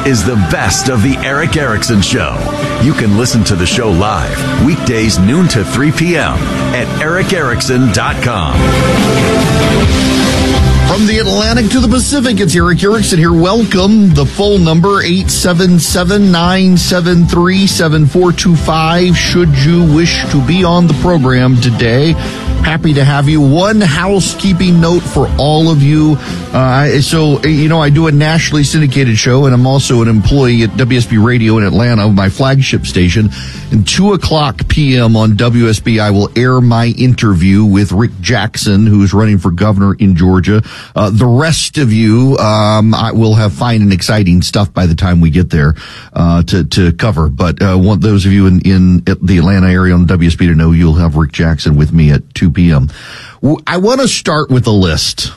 is the best of the Erick Erickson Show. You can listen to the show live weekdays noon to 3 p.m. at ericerickson.com. From the Atlantic to the Pacific, it's Erick Erickson here. Welcome. The phone number, 877-973-7425. Should you wish to be on the program today, happy to have you. One housekeeping note for all of you. I do a nationally syndicated show, and I'm also an employee at WSB Radio in Atlanta, my flagship station. And 2:00 p.m. on WSB, I will air my interview with Rick Jackson, who's running for governor in Georgia. The rest of you, I will have fine and exciting stuff by the time we get there to cover. But want those of you in the Atlanta area on WSB to know you'll have Rick Jackson with me at 2 p.m. I want to start with a list.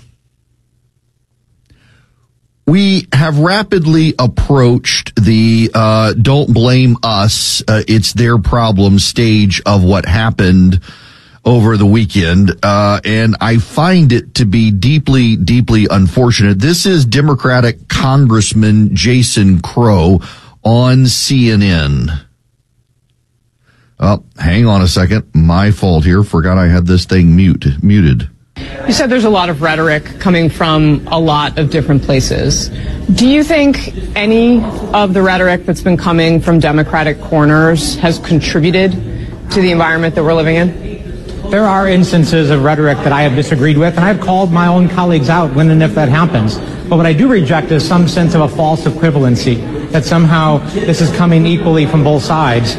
We have rapidly approached the don't blame us, it's their problem stage of what happened over the weekend, and I find it to be deeply, deeply unfortunate. This is Democratic Congressman Jason Crow on CNN. Oh, hang on a second. My fault here. Forgot I had this thing muted. You said there's a lot of rhetoric coming from a lot of different places. Do you think any of the rhetoric that's been coming from Democratic corners has contributed to the environment that we're living in? There are instances of rhetoric that I have disagreed with, and I've called my own colleagues out when and if that happens. But what I do reject is some sense of a false equivalency, that somehow this is coming equally from both sides.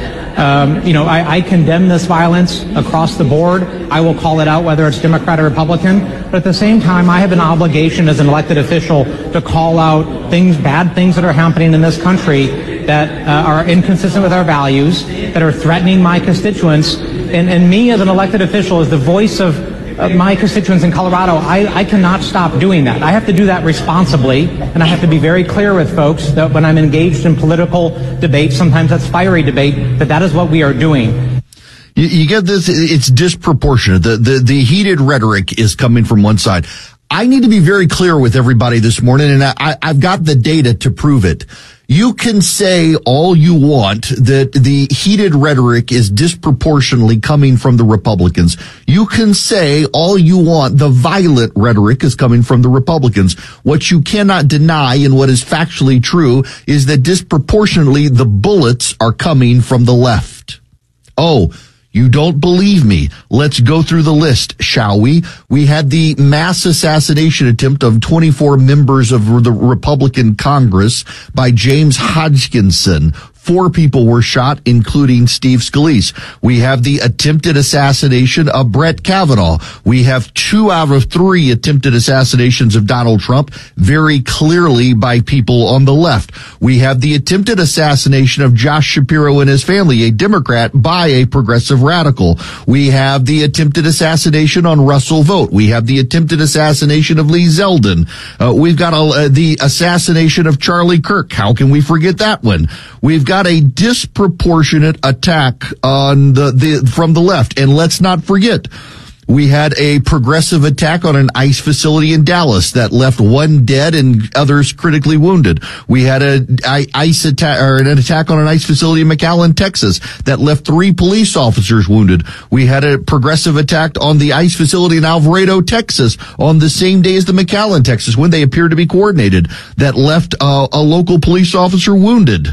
I condemn this violence across the board. I will call it out whether it's Democrat or Republican. But at the same time, I have an obligation as an elected official to call out bad things that are happening in this country that are inconsistent with our values, that are threatening my constituents. And me as an elected official, as the voice of my constituents in Colorado, I cannot stop doing that. I have to do that responsibly, and I have to be very clear with folks that when I'm engaged in political debate, sometimes that's fiery debate, that is what we are doing. You get this, it's disproportionate. The heated rhetoric is coming from one side. I need to be very clear with everybody this morning, and I've got the data to prove it. You can say all you want that the heated rhetoric is disproportionately coming from the Republicans. You can say all you want the violent rhetoric is coming from the Republicans. What you cannot deny and what is factually true is that disproportionately the bullets are coming from the left. Oh, you don't believe me? Let's go through the list, shall we? We had the mass assassination attempt of 24 members of the Republican Congress by James Hodgkinson. 4 people were shot, including Steve Scalise. We have the attempted assassination of Brett Kavanaugh. We have 2 out of 3 attempted assassinations of Donald Trump, very clearly by people on the left. We have the attempted assassination of Josh Shapiro and his family, a Democrat, by a progressive radical. We have the attempted assassination on Russell Vought. We have the attempted assassination of Lee Zeldin. We've got the assassination of Charlie Kirk. How can we forget that one? We've got a disproportionate attack on from the left. And let's not forget, we had a progressive attack on an ICE facility in Dallas that left 1 dead and others critically wounded. We had an attack on an ICE facility in McAllen, Texas that left 3 police officers wounded. We had a progressive attack on the ICE facility in Alvarado, Texas on the same day as the McAllen, Texas, when they appeared to be coordinated, that left a local police officer wounded.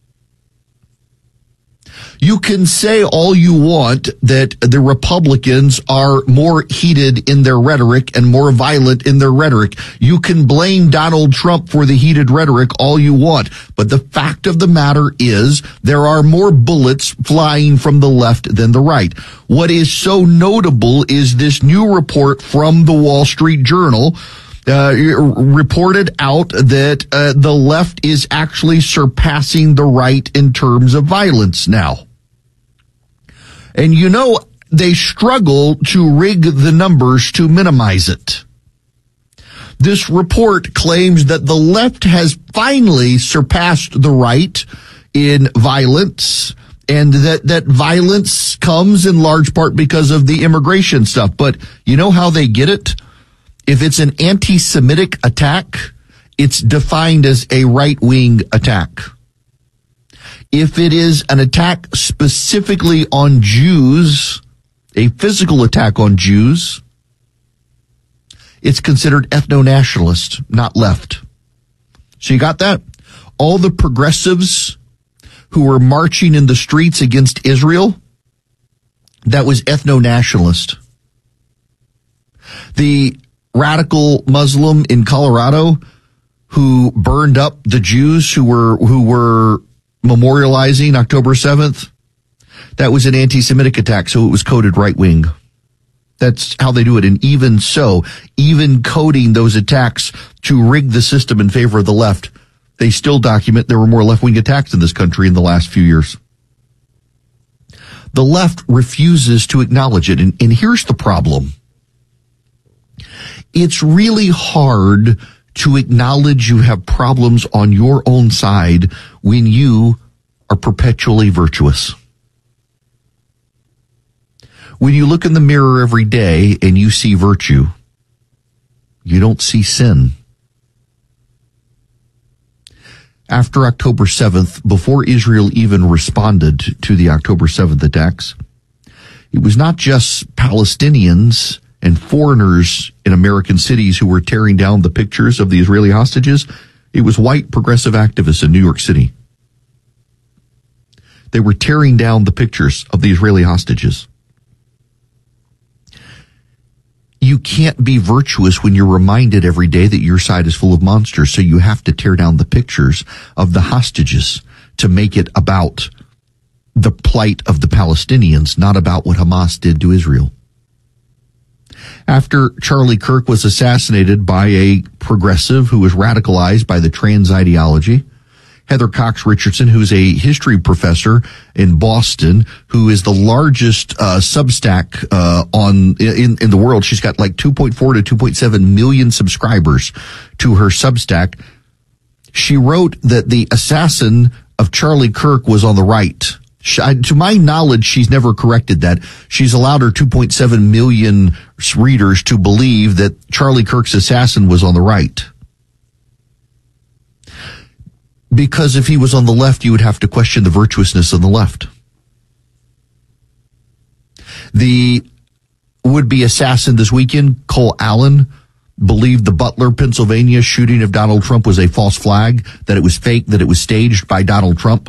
You can say all you want that the Republicans are more heated in their rhetoric and more violent in their rhetoric. You can blame Donald Trump for the heated rhetoric all you want. But the fact of the matter is there are more bullets flying from the left than the right. What is so notable is this new report from the Wall Street Journal reported out that the left is actually surpassing the right in terms of violence now. And they struggle to rig the numbers to minimize it. This report claims that the left has finally surpassed the right in violence, and that violence comes in large part because of the immigration stuff. But you know how they get it? If it's an anti-Semitic attack, it's defined as a right-wing attack. If it is an attack specifically on Jews, a physical attack on Jews, it's considered ethno-nationalist, not left. So you got that? All the progressives who were marching in the streets against Israel, that was ethno-nationalist. The radical Muslim in Colorado who burned up the Jews who were memorializing October 7th, that was an anti-Semitic attack, so it was coded right-wing. That's how they do it. And even so, even coding those attacks to rig the system in favor of the left, they still document there were more left-wing attacks in this country in the last few years. The left refuses to acknowledge it. And here's the problem. It's really hard to acknowledge you have problems on your own side when you are perpetually virtuous. When you look in the mirror every day and you see virtue, you don't see sin. After October 7th, before Israel even responded to the October 7th attacks, it was not just Palestinians and foreigners in American cities who were tearing down the pictures of the Israeli hostages. It was white progressive activists in New York City. They were tearing down the pictures of the Israeli hostages. You can't be virtuous when you're reminded every day that your side is full of monsters, so you have to tear down the pictures of the hostages to make it about the plight of the Palestinians, not about what Hamas did to Israel. After Charlie Kirk was assassinated by a progressive who was radicalized by the trans ideology, Heather Cox Richardson, who's a history professor in Boston, who is the largest Substack in the world. She's got like 2.4 to 2.7 million subscribers to her Substack. She wrote that the assassin of Charlie Kirk was on the right. To my knowledge, she's never corrected that. She's allowed her 2.7 million readers to believe that Charlie Kirk's assassin was on the right. Because if he was on the left, you would have to question the virtuousness of the left. The would-be assassin this weekend, Cole Allen, believed the Butler, Pennsylvania shooting of Donald Trump was a false flag, that it was fake, that it was staged by Donald Trump.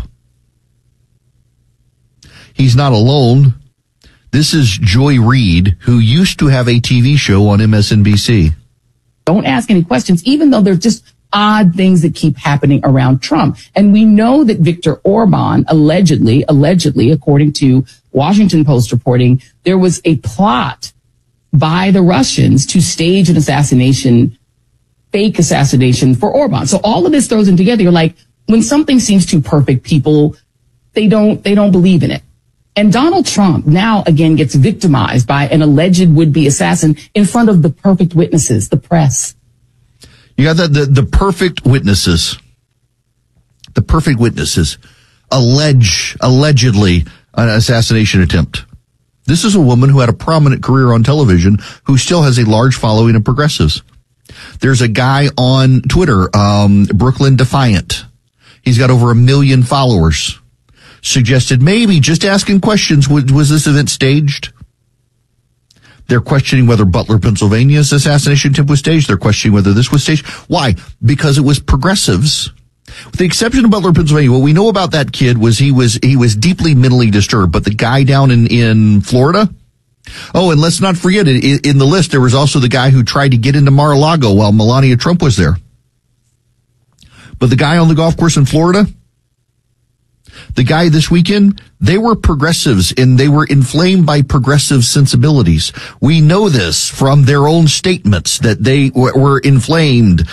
He's not alone. This is Joy Reid, who used to have a TV show on MSNBC. Don't ask any questions, even though they're just odd things that keep happening around Trump. And we know that Viktor Orban allegedly, according to Washington Post reporting, there was a plot by the Russians to stage an assassination, fake assassination for Orban. So all of this throws in together. You're like, when something seems too perfect, people, they don't believe in it. And Donald Trump now again gets victimized by an alleged would-be assassin in front of the perfect witnesses, the press. You got the perfect witnesses. The perfect witnesses allegedly an assassination attempt. This is a woman who had a prominent career on television who still has a large following of progressives. There's a guy on Twitter, Brooklyn Defiant. He's got over 1 million followers. Suggested maybe just asking questions. Was this event staged? They're questioning whether Butler, Pennsylvania's assassination attempt was staged. They're questioning whether this was staged. Why? Because it was progressives. With the exception of Butler, Pennsylvania, what we know about that kid was he was deeply mentally disturbed. But the guy down in Florida. Oh, and let's not forget it. In the list, there was also the guy who tried to get into Mar-a-Lago while Melania Trump was there. But the guy on the golf course in Florida, the guy this weekend, they were progressives and they were inflamed by progressive sensibilities. We know this from their own statements that they were inflamed.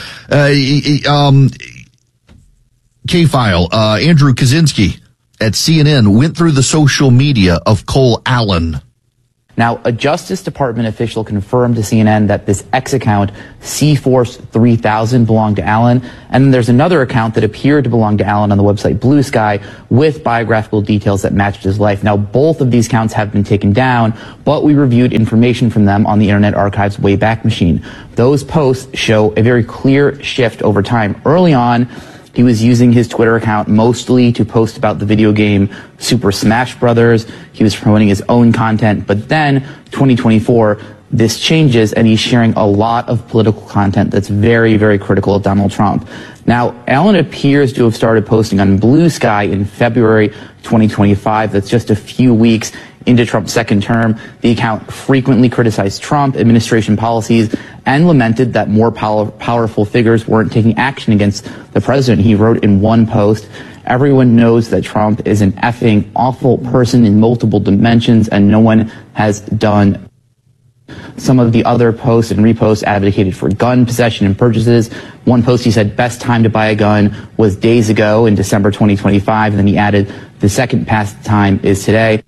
K-File, Andrew Kaczynski at CNN went through the social media of Cole Allen. Now, a Justice Department official confirmed to CNN that this X account, C-Force 3000, belonged to Allen. And then there's another account that appeared to belong to Allen on the website Blue Sky with biographical details that matched his life. Now, both of these accounts have been taken down, but we reviewed information from them on the Internet Archive's Wayback Machine. Those posts show a very clear shift over time. Early on, he was using his Twitter account mostly to post about the video game Super Smash Brothers. He was promoting his own content. But then, 2024, this changes, and he's sharing a lot of political content that's very, very critical of Donald Trump. Now, Allen appears to have started posting on Blue Sky in February 2025. That's just a few weeks into Trump's second term. The account frequently criticized Trump administration policies and lamented that more powerful figures weren't taking action against the president. He wrote in one post, "Everyone knows that Trump is an effing awful person in multiple dimensions, and no one has done." Some of the other posts and reposts advocated for gun possession and purchases. One post, he said, best time to buy a gun was days ago in December 2025. And then he added, the second past time is today.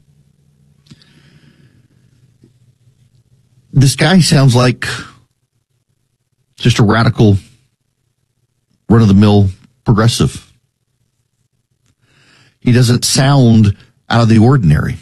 This guy sounds like just a radical, run-of-the-mill progressive. He doesn't sound out of the ordinary.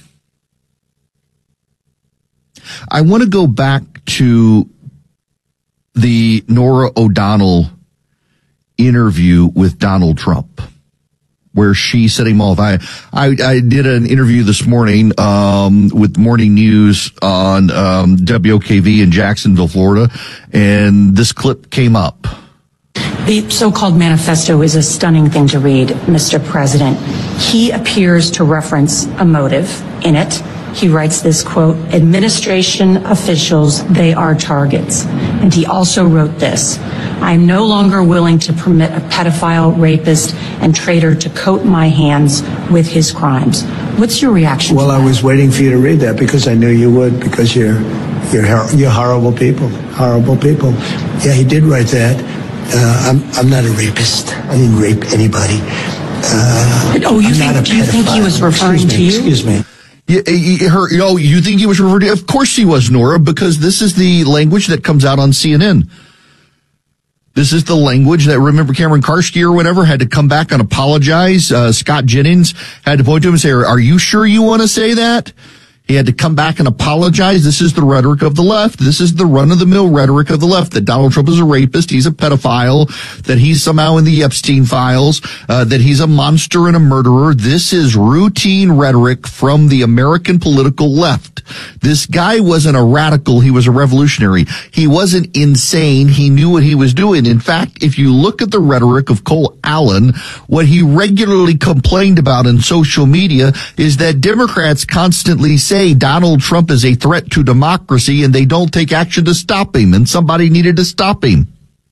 I want to go back to the Norah O'Donnell interview with Donald Trump, where she set him off. I did an interview this morning with Morning News on WOKV in Jacksonville, Florida, and this clip came up. The so-called manifesto is a stunning thing to read, Mr. President. He appears to reference a motive in it. He writes this, quote, administration officials, they are targets. And he also wrote this, I am no longer willing to permit a pedophile, rapist, and traitor to coat my hands with his crimes. What's your reaction to that? Well, I was waiting for you to read that because I knew you would, because you're horrible people, horrible people. Yeah, he did write that. I'm not a rapist. I didn't rape anybody. Do you think he was referring to you? Excuse me. You think he was referring to? Of course he was, Nora, because this is the language that comes out on CNN. This is the language that, remember, Cameron Karski or whatever had to come back and apologize. Scott Jennings had to point to him and say, are you sure you want to say that? He had to come back and apologize. This is the rhetoric of the left. This is the run-of-the-mill rhetoric of the left, that Donald Trump is a rapist, he's a pedophile, that he's somehow in the Epstein files, that he's a monster and a murderer. This is routine rhetoric from the American political left. This guy wasn't a radical, he was a revolutionary. He wasn't insane, he knew what he was doing. In fact, if you look at the rhetoric of Cole Allen, what he regularly complained about in social media is that Democrats constantly say Donald Trump is a threat to democracy and they don't take action to stop him, and somebody needed to stop him.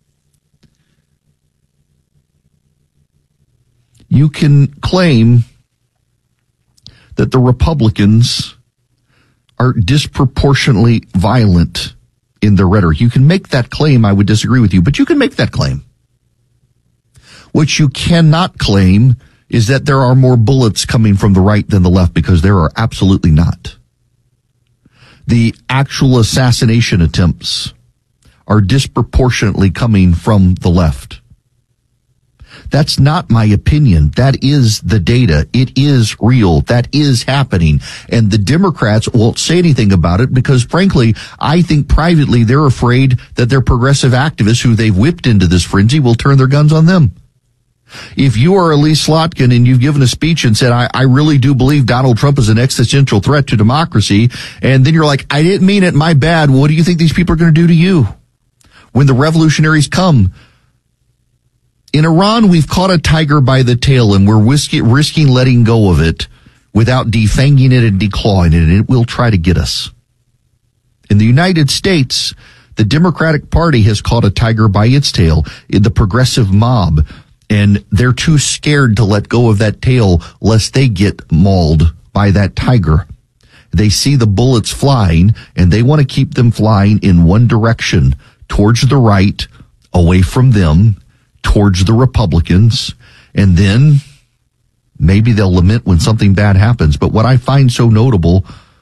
You can claim that the Republicans are disproportionately violent in their rhetoric. You can make that claim. I would disagree with you, but you can make that claim. What you cannot claim is that there are more bullets coming from the right than the left, because there are absolutely not. The actual assassination attempts are disproportionately coming from the left. That's not my opinion. That is the data. It is real. That is happening. And the Democrats won't say anything about it because, frankly, I think privately they're afraid that their progressive activists who they've whipped into this frenzy will turn their guns on them. If you are Elise Slotkin and you've given a speech and said, I really do believe Donald Trump is an existential threat to democracy, and then you're like, I didn't mean it, my bad, what do you think these people are going to do to you when the revolutionaries come? In Iran, we've caught a tiger by the tail, and we're risking letting go of it without defanging it and declawing it, and it will try to get us. In the United States, the Democratic Party has caught a tiger by its tail in the progressive mob, and they're too scared to let go of that tail lest they get mauled by that tiger. They see the bullets flying, and they want to keep them flying in one direction, towards the right, away from them, towards the Republicans, and then maybe they'll lament when something bad happens. But what I find so notable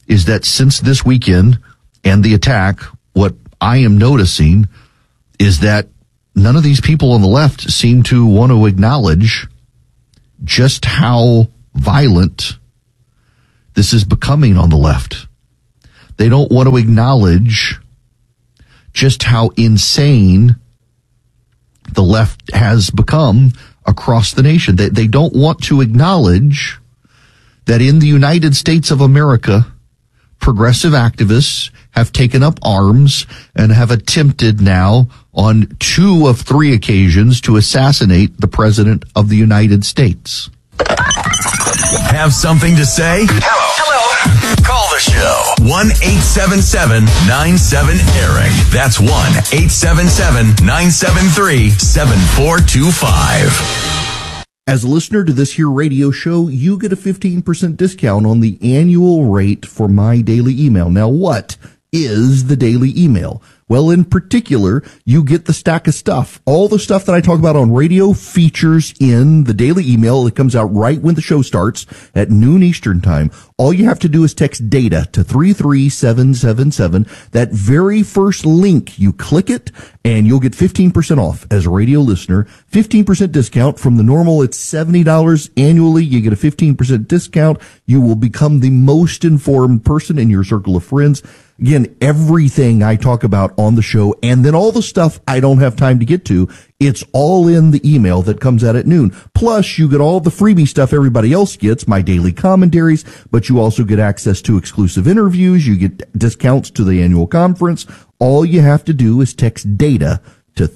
is that since this weekend and the attack, what I am noticing is that none of these people on the left seem to want to acknowledge just how violent this is becoming on the left. They don't want to acknowledge just how insane the left has become across the nation. They don't want to acknowledge that in the United States of America, progressive activists have taken up arms and have attempted now on 2 of 3 occasions to assassinate the President of the United States. Have something to say? Hello. Call the show. 1-877-97-ERIC. That's 1-877-973-7425. As a listener to this here radio show, you get a 15% discount on the annual rate for my daily email. Now, what is the daily email? Well, in particular, you get the stack of stuff. All the stuff that I talk about on radio features in the daily email that comes out right when the show starts at noon Eastern time. All you have to do is text DATA to 33777. That very first link, you click it and you'll get 15% off as a radio listener. 15% discount from the normal. It's $70 annually. You get a 15% discount. You will become the most informed person in your circle of friends. Again, everything I talk about on the show and then all the stuff I don't have time to get to, it's all in the email that comes out at noon. Plus, you get all the freebie stuff everybody else gets, my daily commentaries, but you also get access to exclusive interviews. You get discounts to the annual conference. All you have to do is text DATA to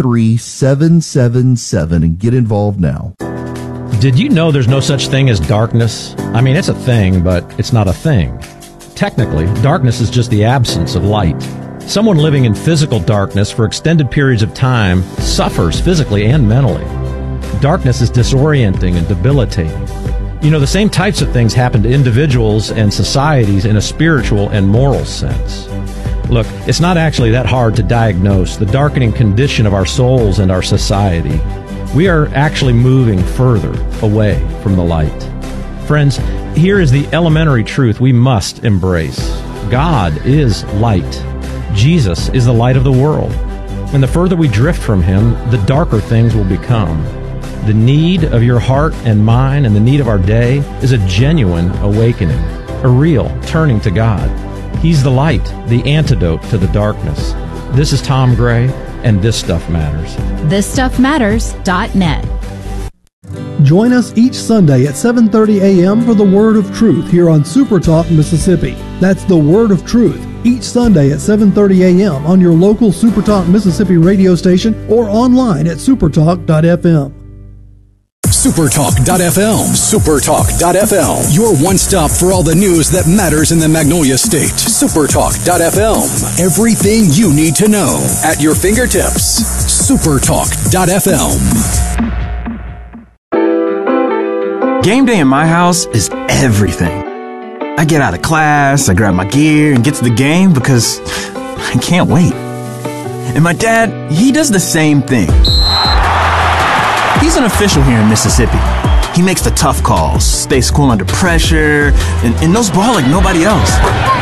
33777 and get involved now. Did you know there's no such thing as darkness? I mean, it's a thing, but it's not a thing. Technically, darkness is just the absence of light. Someone living in physical darkness for extended periods of time suffers physically and mentally. Darkness is disorienting and debilitating. You know, the same types of things happen to individuals and societies in a spiritual and moral sense. Look, it's not actually that hard to diagnose the darkening condition of our souls and our society. We are actually moving further away from the light. Friends, here is the elementary truth we must embrace. God is light. Jesus is the light of the world. And the further we drift from Him, the darker things will become. The need of your heart and mine and the need of our day is a genuine awakening, a real turning to God. He's the light, the antidote to the darkness. This is Tom Gray, and This Stuff Matters. ThisStuffMatters.net. Join us each Sunday at 7:30 a.m. for the Word of Truth here on Super Talk Mississippi. That's the Word of Truth each Sunday at 7:30 a.m. on your local Super Talk Mississippi radio station or online at supertalk.fm. Supertalk.fm. Supertalk.fm. Your one-stop for all the news that matters in the Magnolia State. Supertalk.fm. Everything you need to know at your fingertips. Supertalk.fm. Game day in my house is everything. I get out of class, I grab my gear, and get to the game because I can't wait. And my dad, he does the same thing. He's an official here in Mississippi. He makes the tough calls, stays cool under pressure, and knows ball like nobody else.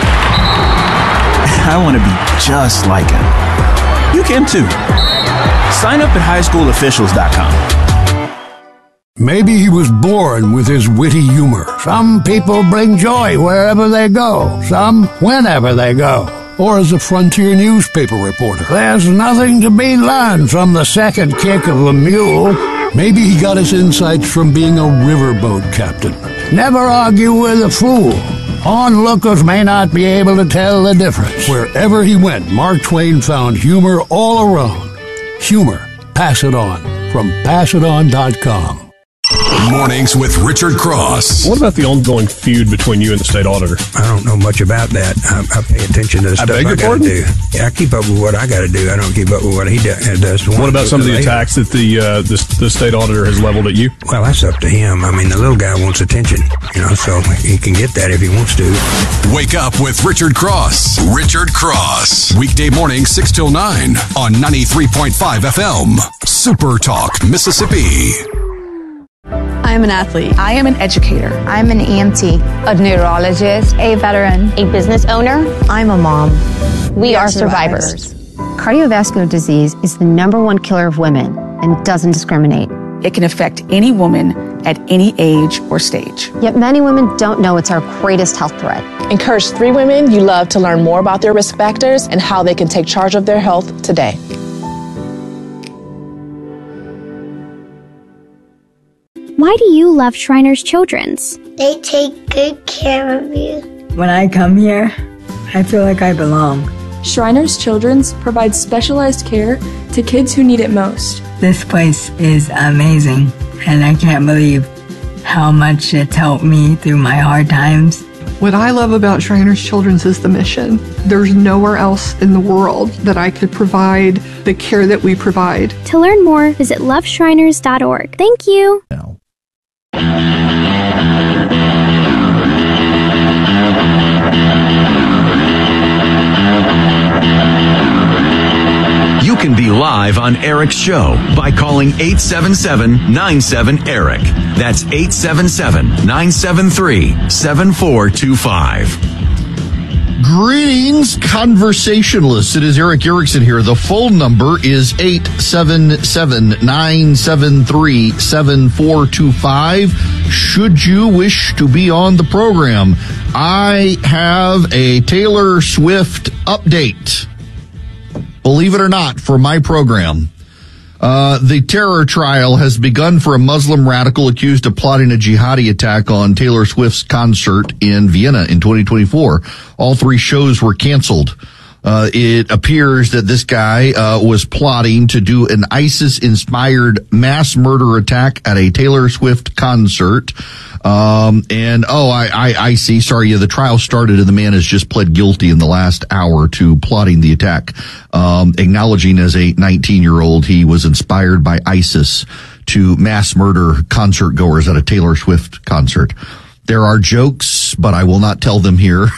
I want to be just like him. You can too. Sign up at highschoolofficials.com. Maybe he was born with his witty humor. Some people bring joy wherever they go, some whenever they go. Or as a frontier newspaper reporter. There's nothing to be learned from the second kick of a mule. Maybe he got his insights from being a riverboat captain. Never argue with a fool. Onlookers may not be able to tell the difference. Wherever he went, Mark Twain found humor all around. Humor. Pass it on. From PassItOn.com. Mornings with Richard Cross. What about the ongoing feud between you and the state auditor? I don't know much about that. I pay attention to the stuff I got to do. Yeah, I keep up with what I got to do. I don't keep up with what he does. What about some of the attacks that the state auditor has leveled at you? Well, that's up to him. I mean, the little guy wants attention, so he can get that if he wants to. Wake up with Richard Cross. Richard Cross. Weekday morning, 6 till 9 on 93.5 FM. Super Talk, Mississippi. I'm an athlete. I am an educator. I'm an EMT, a neurologist, a veteran, a business owner. I'm a mom. We are survivors. Cardiovascular disease is the #1 killer of women and doesn't discriminate. It can affect any woman at any age or stage. Yet many women don't know it's our greatest health threat. Encourage 3 women you love to learn more about their risk factors and how they can take charge of their health today. Why do you love Shriners Children's? They take good care of you. When I come here, I feel like I belong. Shriners Children's provides specialized care to kids who need it most. This place is amazing, and I can't believe how much it's helped me through my hard times. What I love about Shriners Children's is the mission. There's nowhere else in the world that I could provide the care that we provide. To learn more, visit loveshriners.org. Thank you. You can be live on Eric's show by calling 877-97-ERIC. That's 877-973-7425. Greetings, conversationalists. It is Eric Erickson here. The phone number is 877-973-7425. Should you wish to be on the program, I have a Taylor Swift update. Believe it or not, for my program. The terror trial has begun for a Muslim radical accused of plotting a jihadi attack on Taylor Swift's concert in Vienna in 2024. All 3 shows were canceled. It appears that this guy was plotting to do an ISIS-inspired mass murder attack at a Taylor Swift concert. I see. Sorry, the trial started and the man has just pled guilty in the last hour to plotting the attack, acknowledging as a 19-year-old he was inspired by ISIS to mass murder concert goers at a Taylor Swift concert. There are jokes, but I will not tell them here.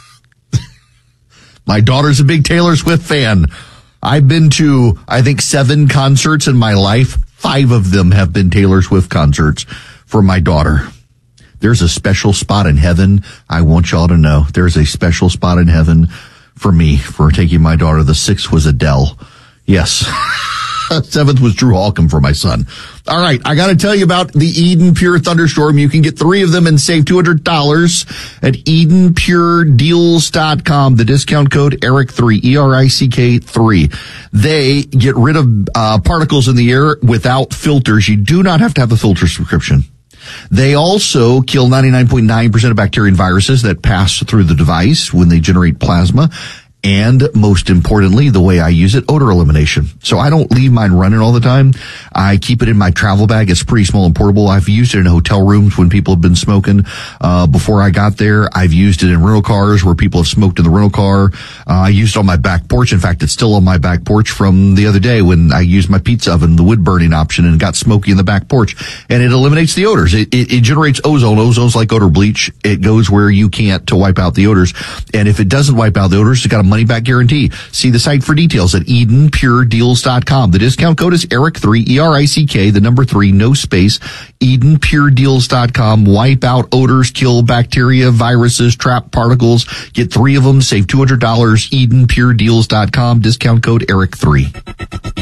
My daughter's a big Taylor Swift fan. I've been to, I think, 7 concerts in my life. 5 of them have been Taylor Swift concerts for my daughter. There's a special spot in heaven. I want y'all to know there's a special spot in heaven for me for taking my daughter. The 6th was Adele. Yes. 7th was Drew Holcomb for my son. All right. I got to tell you about the Eden Pure Thunderstorm. You can get 3 of them and save $200 at EdenPureDeals.com. The discount code ERIC3, ERICK3. They get rid of particles in the air without filters. You do not have to have a filter subscription. They also kill 99.9% of bacteria and viruses that pass through the device when they generate plasma. And most importantly, the way I use it, odor elimination. So I don't leave mine running all the time. I keep it in my travel bag. It's pretty small and portable. I've used it in hotel rooms when people have been smoking. Before I got there, I've used it in rental cars where people have smoked in the rental car. I used it on my back porch. In fact, it's still on my back porch from the other day when I used my pizza oven, the wood burning option, and it got smoky in the back porch. And it eliminates the odors. It generates ozone. Ozone's like odor bleach. It goes where you can't to wipe out the odors. And if it doesn't wipe out the odors, it's got a money-back guarantee. See the site for details at EdenPureDeals.com. The discount code is ERIC3, ERICK, the number 3, no space, EdenPureDeals.com. Wipe out odors, kill bacteria, viruses, trap particles. Get 3 of them, save $200, EdenPureDeals.com, discount code ERIC3.